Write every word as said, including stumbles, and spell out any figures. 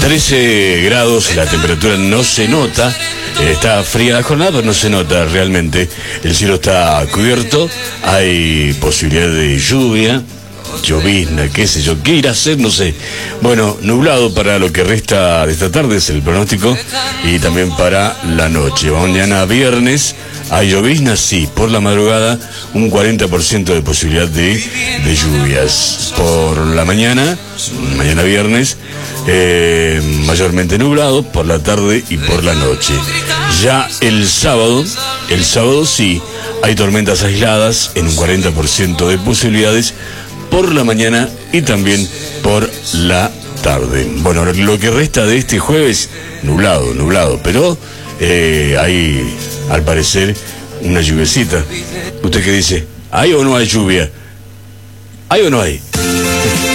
trece grados, la temperatura no se nota, eh, está fría la jornada, pero no se nota realmente. El cielo está cubierto, hay posibilidad de lluvia, llovizna, qué sé yo, qué ir a hacer, no sé. Bueno, nublado para lo que resta de esta tarde, es el pronóstico, y también para la noche. Mañana viernes, hay llovizna, sí, por la madrugada, un cuarenta por ciento de posibilidad de, de lluvias. Por la mañana, mañana viernes, eh, mayormente nublado, por la tarde y por la noche. Ya el sábado, el sábado sí, hay tormentas aisladas en un cuarenta por ciento de posibilidades, por la mañana y también por la tarde. Bueno, lo que resta de este jueves, nublado, nublado, pero eh, hay, al parecer, una lluviecita. ¿Usted qué dice? ¿Hay o no hay lluvia? ¿Hay o no hay?